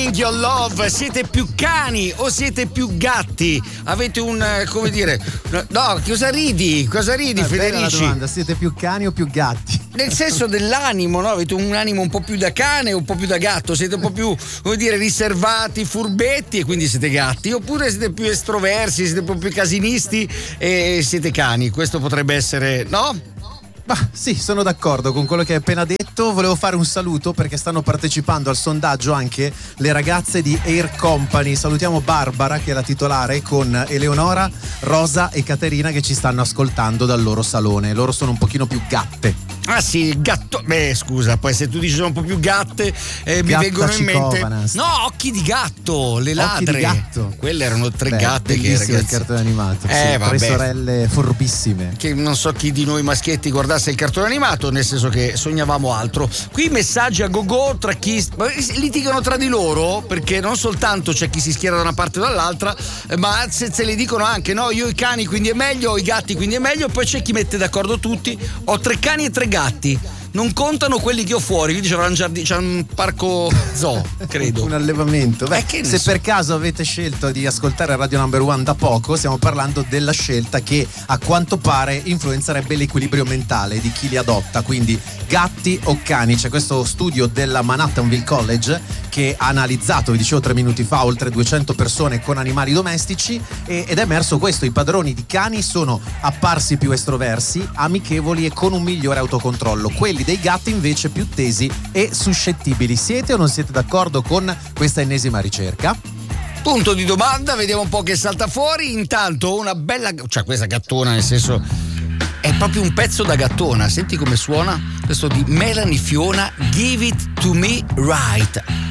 Bring Your Love. Siete più cani o siete più gatti? Avete un, come dire, no, cosa ridi Federici? La domanda, siete più cani o più gatti? Nel senso dell'animo, no? Avete un animo un po' più da cane o un po' più da gatto? Siete un po' più, come dire, riservati, furbetti e quindi siete gatti? Oppure siete più estroversi, siete un po' più casinisti e siete cani? Questo potrebbe essere, no? Bah, sì, sono d'accordo con quello che hai appena detto. Volevo fare un saluto perché stanno partecipando al sondaggio anche le ragazze di Air Company. Salutiamo Barbara, che è la titolare, con Eleonora, Rosa e Caterina che ci stanno ascoltando dal loro salone. Loro sono un pochino più gatte. Ah sì, gatto. Beh, scusa, poi se tu dici sono un po' più gatte, mi vengono in mente. No, Occhi di gatto, le ladre. Occhi di gatto. Quelle erano tre gatte che, ragazzi, il cartone animato. Sì, vabbè, tre sorelle furbissime. Che non so chi di noi maschietti guardasse il cartone animato, nel senso che sognavamo altro. Qui messaggi a go-go tra chi litigano tra di loro, perché non soltanto c'è chi si schiera da una parte o dall'altra, ma se li dicono anche, no, io i cani quindi è meglio, ho i gatti quindi è meglio, poi c'è chi mette d'accordo tutti, ho 3 cani e 3 gatti. Non contano quelli che ho fuori, quindi c'è un parco zoo, credo. Un allevamento. Beh, se per caso avete scelto di ascoltare Radio Number One da poco, stiamo parlando della scelta che a quanto pare influenzerebbe l'equilibrio mentale di chi li adotta, quindi gatti o cani. C'è questo studio della Manhattanville College che ha analizzato, vi dicevo 3 minuti fa, oltre 200 persone con animali domestici ed è emerso questo: i padroni di cani sono apparsi più estroversi, amichevoli e con un migliore autocontrollo. Quelli dei gatti invece più tesi e suscettibili. Siete o non siete d'accordo con questa ennesima ricerca? Punto di domanda, vediamo un po' che salta fuori. Intanto una bella, cioè questa gattona, nel senso è proprio un pezzo da gattona. Senti come suona questo di Melanie Fiona, Give It To Me Right.